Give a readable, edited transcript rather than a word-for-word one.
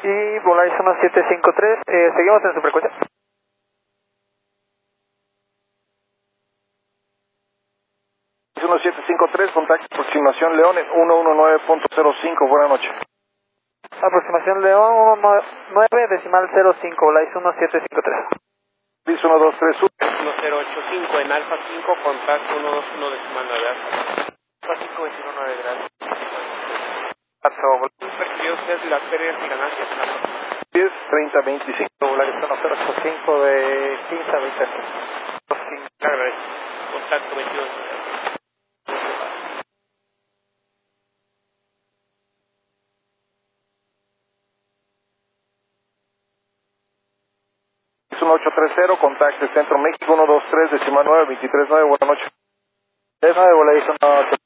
Y Volaris 1753, seguimos en su frecuencia. 1753, contacto aproximación León en 119.05, buenas noches. Aproximación León 19.05, Volaris 1753. Liz 123 Sur. 1085 en Alfa 5, contacto 121.9, Alfa 5, 219, gracias. Percibió usted las pérdidas y ganancias en Alfa 10, 30, 25. Volaris 1085 de 15 a 20. Le agradezco. Contacto 22. Es 1830, contacto Centro México 123, 19, 23, 9, buenas noches. 39, Volaris 18.